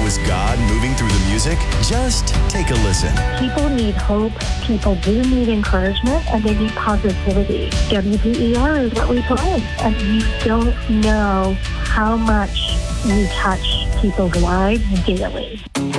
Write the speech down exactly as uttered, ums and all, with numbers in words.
was God moving through the music? Just take a listen. People need hope. People do need encouragement, and they need positivity. W P E R is what we play, and you don't know how much you touch people's lives daily.